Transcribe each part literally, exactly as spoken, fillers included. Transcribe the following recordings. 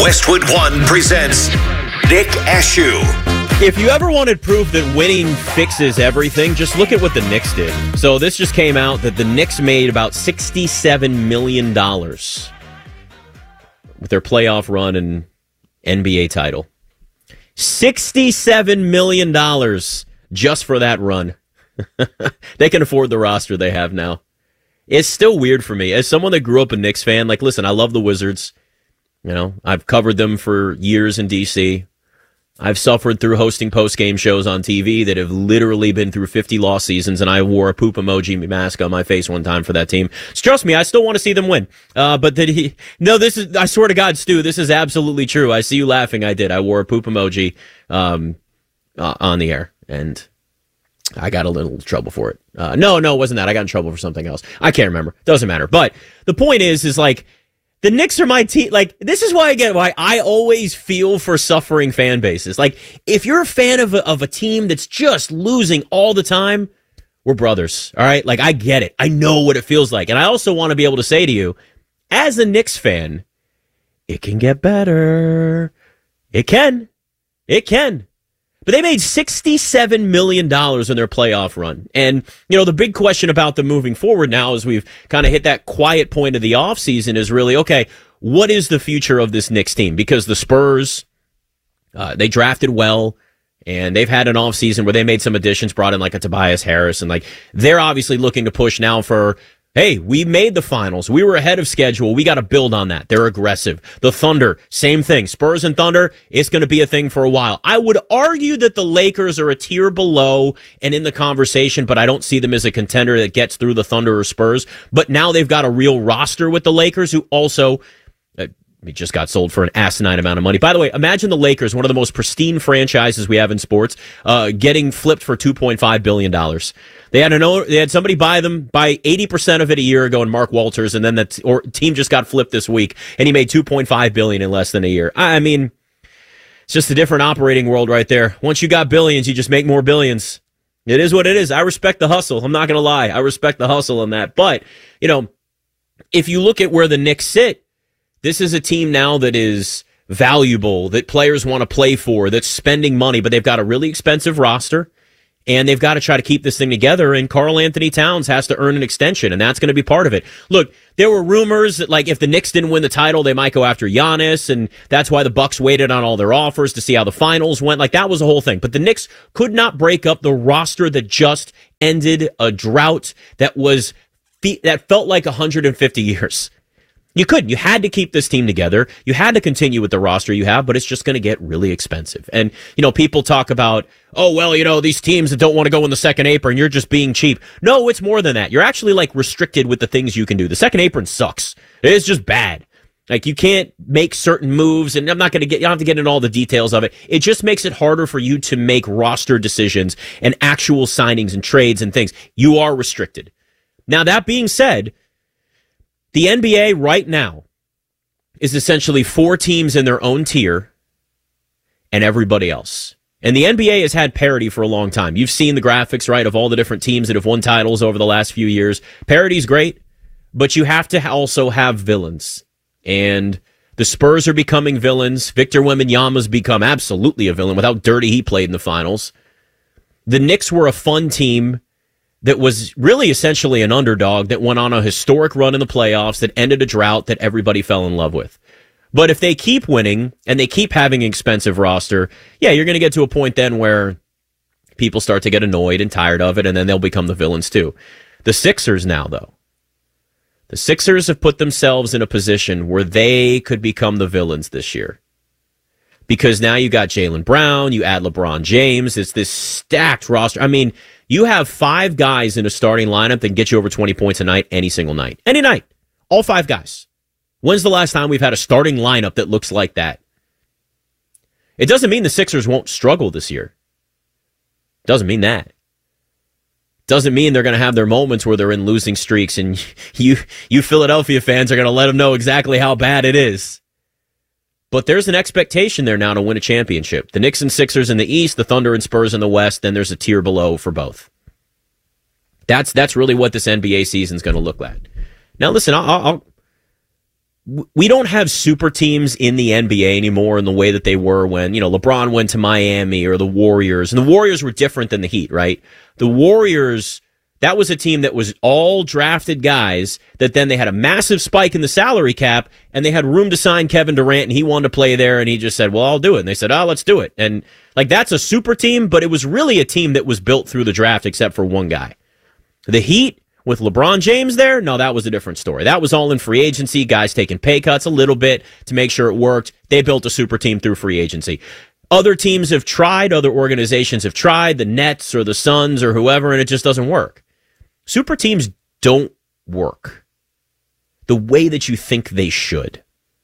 Westwood One presents Nick Ashew. If you ever wanted proof that winning fixes everything, just look at what the Knicks did. So this just came out that the Knicks made about sixty-seven million dollars with their playoff run and N B A title. sixty-seven million dollars just for that run. They can afford the roster they have now. It's still weird for me. As someone that grew up a Knicks fan, like, listen, I love the Wizards. You know, I've covered them for years in D C. I've suffered through hosting post-game shows on T V that have literally been through fifty loss seasons, and I wore a poop emoji mask on my face one time for that team. So trust me, I still want to see them win. Uh, but that he, no, this is, I swear to God, Stu, this is absolutely true. I see you laughing. I did. I wore a poop emoji um, uh, on the air, and I got a little trouble for it. Uh, no, no, it wasn't that. I got in trouble for something else. I can't remember. Doesn't matter. But the point is, is like, the Knicks are my team. Like, this is why I get why I always feel for suffering fan bases. Like, if you're a fan of a, of a team that's just losing all the time, we're brothers. All right. Like, I get it. I know what it feels like. And I also want to be able to say to you, as a Knicks fan, it can get better. It can. It can. But they made sixty-seven million dollars in their playoff run. And, you know, the big question about them moving forward now as we've kind of hit that quiet point of the offseason is really, okay, what is the future of this Knicks team? Because the Spurs, uh, they drafted well, and they've had an offseason where they made some additions, brought in like a Tobias Harris, and like they're obviously looking to push now for, hey, we made the finals. We were ahead of schedule. We got to build on that. They're aggressive. The Thunder, same thing. Spurs and Thunder, it's going to be a thing for a while. I would argue that the Lakers are a tier below and in the conversation, but I don't see them as a contender that gets through the Thunder or Spurs. But now they've got a real roster with the Lakers, who also uh, just got sold for an asinine amount of money. By the way, imagine the Lakers, one of the most pristine franchises we have in sports, uh, getting flipped for two point five billion dollars. They had an they had somebody buy them, buy eighty percent of it a year ago in Mark Walters, and then that or team just got flipped this week, and he made two point five billion dollars in less than a year. I mean, it's just a different operating world right there. Once you got billions, you just make more billions. It is what it is. I respect the hustle. I'm not going to lie. I respect the hustle on that. But, you know, if you look at where the Knicks sit, this is a team now that is valuable, that players want to play for, that's spending money, but they've got a really expensive roster. And they've got to try to keep this thing together, and Karl Anthony Towns has to earn an extension, and that's going to be part of it. Look, there were rumors that, like, if the Knicks didn't win the title, they might go after Giannis, and that's why the Bucks waited on all their offers to see how the finals went. Like, that was the whole thing. But the Knicks could not break up the roster that just ended a drought that was that felt like one hundred fifty years. You couldn't. You had to keep this team together. You had to continue with the roster you have, but it's just going to get really expensive. And, you know, people talk about, oh, well, you know, these teams that don't want to go in the second apron, you're just being cheap. No, it's more than that. You're actually, like, restricted with the things you can do. The second apron sucks. It is just bad. Like, you can't make certain moves, and I'm not going to get, you don't have to get into all the details of it. It just makes it harder for you to make roster decisions and actual signings and trades and things. You are restricted. Now, that being said, the N B A right now is essentially four teams in their own tier and everybody else. And the N B A has had parity for a long time. You've seen the graphics, right, of all the different teams that have won titles over the last few years. Parity's great, but you have to also have villains. And the Spurs are becoming villains. Victor Wembanyama's become absolutely a villain with how dirty he played in the finals. The Knicks were a fun team that was really essentially an underdog that went on a historic run in the playoffs that ended a drought that everybody fell in love with. But if they keep winning and they keep having an expensive roster, yeah, you're going to get to a point then where people start to get annoyed and tired of it, and then they'll become the villains too. The Sixers now, though. The Sixers have put themselves in a position where they could become the villains this year. Because now you got Jaylen Brown, you add LeBron James, it's this stacked roster. I mean, you have five guys in a starting lineup that can get you over twenty points a night any single night. Any night. All five guys. When's the last time we've had a starting lineup that looks like that? It doesn't mean the Sixers won't struggle this year. Doesn't mean that. Doesn't mean they're going to have their moments where they're in losing streaks, and you, you Philadelphia fans are going to let them know exactly how bad it is. But there's an expectation there now to win a championship. The Knicks and Sixers in the East, the Thunder and Spurs in the West, then there's a tier below for both. That's that's really what this N B A season is going to look like. Now, listen, I'll, I'll we don't have super teams in the N B A anymore in the way that they were when, you know, LeBron went to Miami or the Warriors. And the Warriors were different than the Heat, right? The Warriors, that was a team that was all drafted guys that then they had a massive spike in the salary cap and they had room to sign Kevin Durant and he wanted to play there and he just said, well, I'll do it. And they said, oh, let's do it. And like, that's a super team, but it was really a team that was built through the draft except for one guy. The Heat, with LeBron James there, no, that was a different story. That was all in free agency, guys taking pay cuts a little bit to make sure it worked. They built a super team through free agency. Other teams have tried, other organizations have tried, the Nets or the Suns or whoever, and it just doesn't work. Super teams don't work the way that you think they should.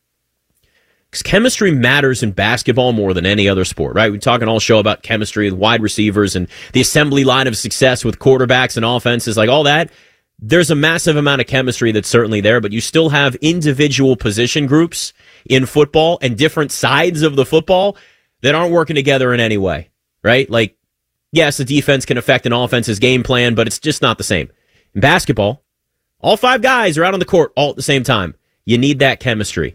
Because chemistry matters in basketball more than any other sport, right? We're talking all show about chemistry with wide receivers and the assembly line of success with quarterbacks and offenses, like all that. There's a massive amount of chemistry that's certainly there, but you still have individual position groups in football and different sides of the football that aren't working together in any way, right? Like, yes, the defense can affect an offense's game plan, but it's just not the same. In basketball, all five guys are out on the court all at the same time. You need that chemistry.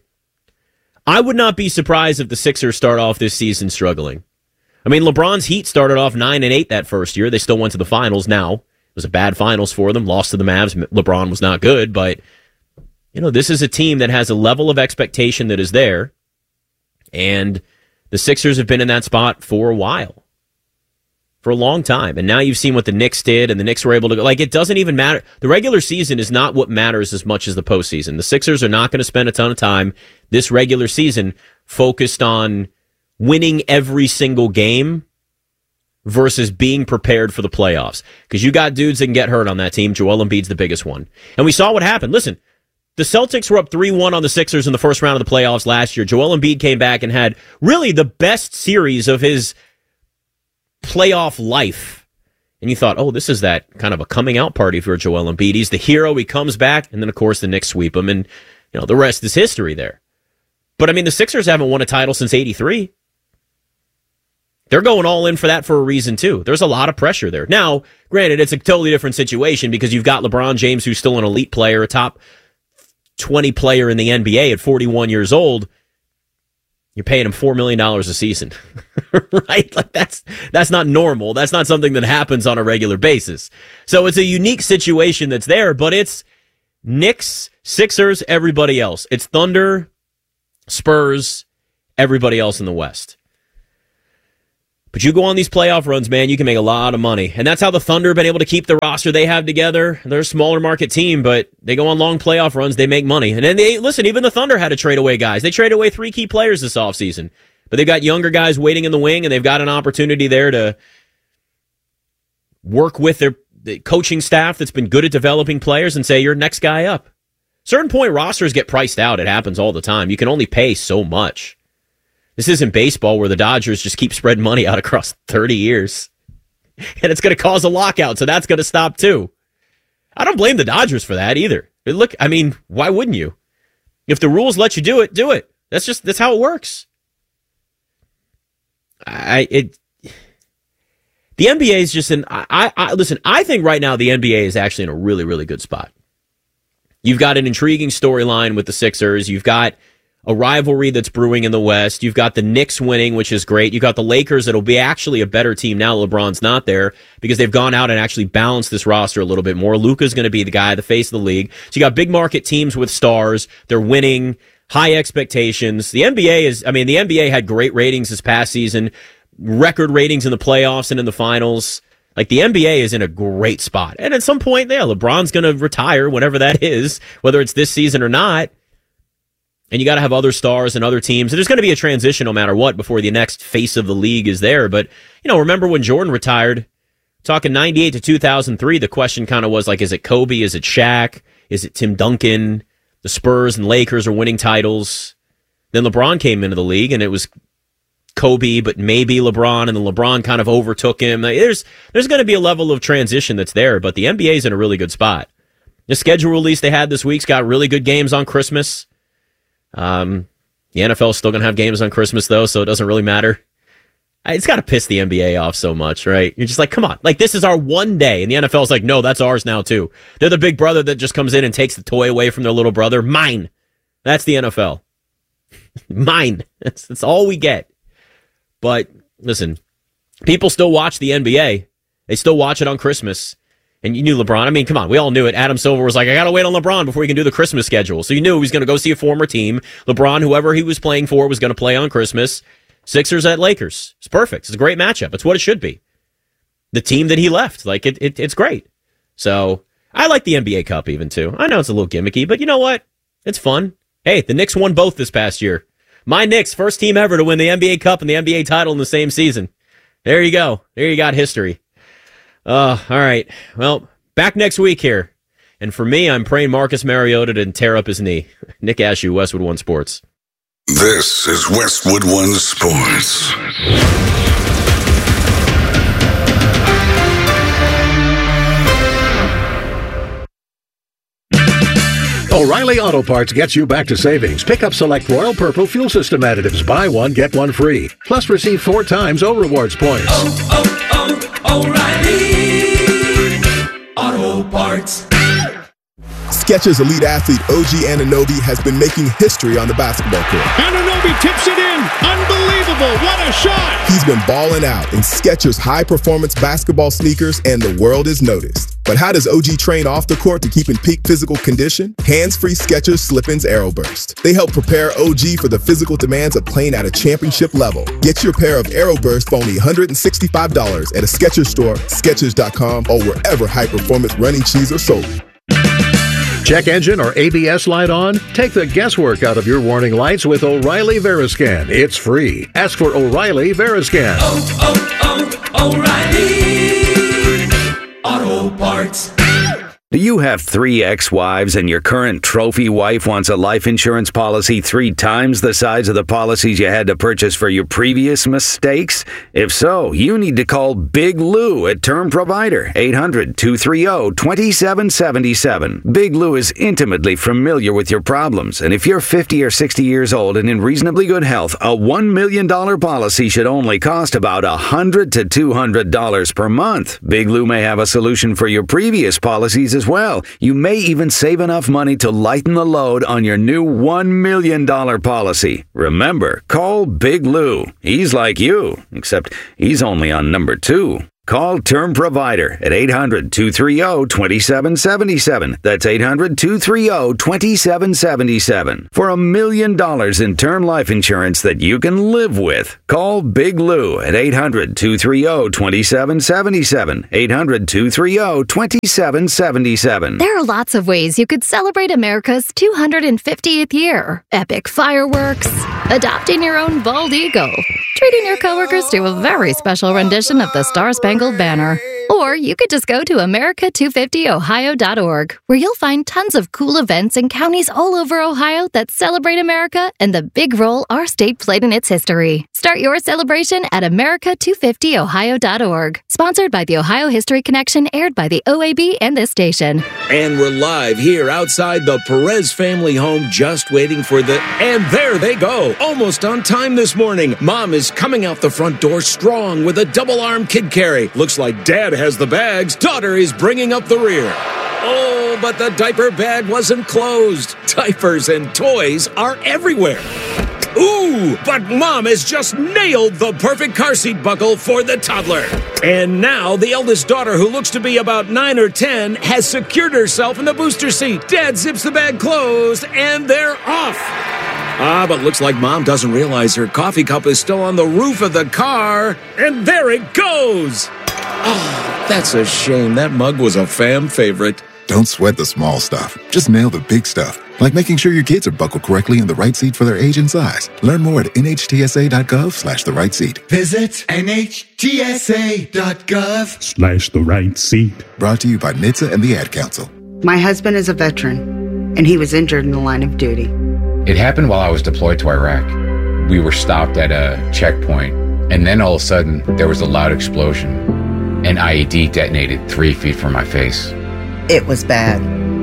I would not be surprised if the Sixers start off this season struggling. I mean, LeBron's Heat started off nine and eight that first year. They still went to the finals now. It was a bad finals for them, lost to the Mavs. LeBron was not good, but you know, this is a team that has a level of expectation that is there, and the Sixers have been in that spot for a while, for a long time. And now you've seen what the Knicks did, and the Knicks were able to go. Like, it doesn't even matter. The regular season is not what matters as much as the postseason. The Sixers are not going to spend a ton of time this regular season focused on winning every single game versus being prepared for the playoffs. Because you got dudes that can get hurt on that team. Joel Embiid's the biggest one. And we saw what happened. Listen, the Celtics were up three one on the Sixers in the first round of the playoffs last year. Joel Embiid came back and had really the best series of his playoff life. And you thought, oh, this is that kind of a coming out party for Joel Embiid. He's the hero. He comes back. And then, of course, the Knicks sweep him. And, you know, the rest is history there. But, I mean, the Sixers haven't won a title since eighty-three. They're going all in for that for a reason, too. There's a lot of pressure there. Now, granted, it's a totally different situation because you've got LeBron James, who's still an elite player, a top twenty player in the N B A at forty-one years old. You're paying him four million dollars a season, right? Like that's that's not normal. That's not something that happens on a regular basis. So it's a unique situation that's there, but it's Knicks, Sixers, everybody else. It's Thunder, Spurs, everybody else in the West. But you go on these playoff runs, man, you can make a lot of money. And that's how the Thunder have been able to keep the roster they have together. They're a smaller market team, but they go on long playoff runs, they make money. And then they, listen, even the Thunder had to trade away guys. They traded away three key players this offseason. But they've got younger guys waiting in the wing, and they've got an opportunity there to work with their the coaching staff that's been good at developing players and say, you're next guy up. Certain point rosters get priced out. It happens all the time. You can only pay so much. This isn't baseball where the Dodgers just keep spreading money out across thirty years. And it's going to cause a lockout, so that's going to stop too. I don't blame the Dodgers for that either. Look, I mean, why wouldn't you? If the rules let you do it, do it. That's just, that's how it works. I, it, the N B A is just an, I, I, listen, I think right now the N B A is actually in a really, really good spot. You've got an intriguing storyline with the Sixers. You've got a rivalry that's brewing in the West. You've got the Knicks winning, which is great. You've got the Lakers that'll be actually a better team now LeBron's not there because they've gone out and actually balanced this roster a little bit more. Luka's going to be the guy, the face of the league. So you got big market teams with stars. They're winning, high expectations. The N B A is, I mean, the N B A had great ratings this past season, record ratings in the playoffs and in the finals. Like, the N B A is in a great spot. And at some point, yeah, LeBron's going to retire, whenever that is, whether it's this season or not. And you got to have other stars and other teams. And there's going to be a transition no matter what before the next face of the league is there. But, you know, remember when Jordan retired, talking ninety-eight to two thousand three, the question kind of was like, is it Kobe? Is it Shaq? Is it Tim Duncan? The Spurs and Lakers are winning titles. Then LeBron came into the league and it was Kobe, but maybe LeBron, and then LeBron kind of overtook him. Like, there's there's going to be a level of transition that's there, but the N B A is in a really good spot. The schedule release they had this week's got really good games on Christmas. Um, the N F L is still going to have games on Christmas, though, so it doesn't really matter. It's got to piss the N B A off so much, right? You're just like, come on. Like, this is our one day. And the N F L is like, no, that's ours now, too. They're the big brother that just comes in and takes the toy away from their little brother. Mine. That's the N F L. Mine. That's, that's all we get. But listen, people still watch the N B A. They still watch it on Christmas. And you knew LeBron. I mean, come on. We all knew it. Adam Silver was like, I got to wait on LeBron before he can do the Christmas schedule. So you knew he was going to go see a former team. LeBron, whoever he was playing for, was going to play on Christmas. Sixers at Lakers. It's perfect. It's a great matchup. It's what it should be. The team that he left. Like, it, it it's great. So I like the N B A Cup even, too. I know it's a little gimmicky, but you know what? It's fun. Hey, the Knicks won both this past year. My Knicks, first team ever to win the N B A Cup and the N B A title in the same season. There you go. There you got history. Uh, all right. Well, back next week here. And for me, I'm praying Marcus Mariota to tear up his knee. Nick Ashew, Westwood One Sports. This is Westwood One Sports. O'Reilly Auto Parts gets you back to savings. Pick up select Royal Purple fuel system additives. Buy one, get one free. Plus, receive four times O Rewards points. Oh, oh, oh, O'Reilly Auto Parts. Skechers elite athlete O G Anunoby has been making history on the basketball court. Anunoby tips it in. Unbelievable. What a shot. He's been balling out in Skechers high-performance basketball sneakers, and the world is noticed. But how does O G train off the court to keep in peak physical condition? Hands-free Skechers Slip-ins Aeroburst. They help prepare O G for the physical demands of playing at a championship level. Get your pair of Aeroburst for only one hundred sixty-five dollars at a Skechers store, Skechers dot com, or wherever high-performance running shoes are sold. Check engine or A B S light on? Take the guesswork out of your warning lights with O'Reilly Veriscan. It's free. Ask for O'Reilly Veriscan. Oh, oh, oh, O'Reilly Auto Parts. Do you have three ex-wives and your current trophy wife wants a life insurance policy three times the size of the policies you had to purchase for your previous mistakes? If so, you need to call Big Lou at Term Provider, eight hundred, two three zero, two seven seven seven. Big Lou is intimately familiar with your problems, and if you're fifty or sixty years old and in reasonably good health, a one million dollars policy should only cost about one hundred to two hundred dollars per month. Big Lou may have a solution for your previous policies as well. You may even save enough money to lighten the load on your new one million dollars policy. Remember, call Big Lou. He's like you, except he's only on number two. Call Term Provider at eight hundred, two three zero, two seven seven seven. That's eight hundred, two three zero, two seven seven seven. For a million dollars in term life insurance that you can live with. Call Big Lou at eight hundred, two three zero, two seven seven seven. eight hundred, two three zero, two seven seven seven. There are lots of ways you could celebrate America's two hundred fiftieth year. Epic fireworks, adopting your own bald eagle, treating your coworkers to a very special rendition of the Star-Spangled Banner. Or you could just go to America two fifty Ohio dot org, where you'll find tons of cool events in counties all over Ohio that celebrate America and the big role our state played in its history. Start your celebration at America two fifty Ohio dot org. Sponsored by the Ohio History Connection, aired by the O A B and this station. And we're live here outside the Perez family home, just waiting for the... And there they go, almost on time this morning. Mom is coming out the front door strong with a double-arm kid carry. Looks like Dad has the bags. Daughter is bringing up the rear. Oh, but the diaper bag wasn't closed. Diapers and toys are everywhere. Ooh, but Mom has just nailed the perfect car seat buckle for the toddler. And now the eldest daughter, who looks to be about nine or ten, has secured herself in the booster seat. Dad zips the bag closed, and they're off. Ah, but looks like Mom doesn't realize her coffee cup is still on the roof of the car. And there it goes. Oh, that's a shame. That mug was a fam favorite. Don't sweat the small stuff. Just nail the big stuff. Like making sure your kids are buckled correctly in the right seat for their age and size. Learn more at N H T S A dot gov slash the right seat. Visit N H T S A dot gov slash the right seat. Brought to you by N H T S A and the Ad Council. My husband is a veteran, and he was injured in the line of duty. It happened while I was deployed to Iraq. We were stopped at a checkpoint, and then all of a sudden, there was a loud explosion. An I E D detonated three feet from my face. It was bad.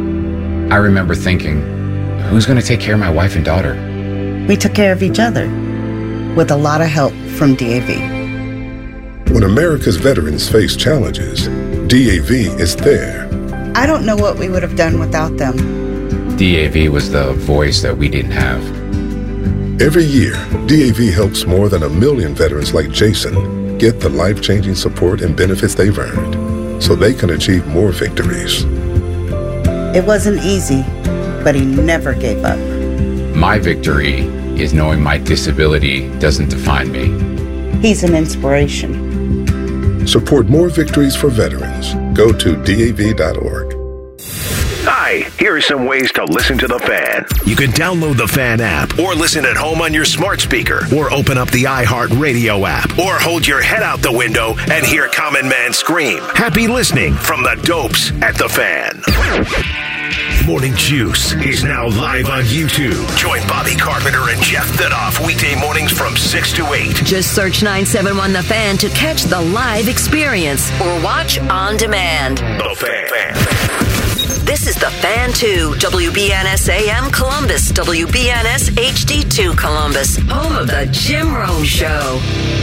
I remember thinking, who's going to take care of my wife and daughter? We took care of each other, with a lot of help from D A V. When America's veterans face challenges, D A V is there. I don't know what we would have done without them. D A V was the voice that we didn't have. Every year, D A V helps more than a million veterans like Jason get the life-changing support and benefits they've earned so they can achieve more victories. It wasn't easy, but he never gave up. My victory is knowing my disability doesn't define me. He's an inspiration. Support more victories for veterans. Go to D A V dot org. Hi, here are some ways to listen to The Fan. You can download the Fan app or listen at home on your smart speaker or open up the iHeartRadio app or hold your head out the window and hear Common Man scream. Happy listening from the Dopes at The Fan. Morning Juice is now live on YouTube. Join Bobby Carpenter and Jeff Thidoff weekday mornings from six to eight. Just search nine seven one The Fan to catch the live experience or watch on demand. The Fan. This is The Fan two, W B N S A M Columbus, W B N S H D two Columbus, home of the Jim Rome Show.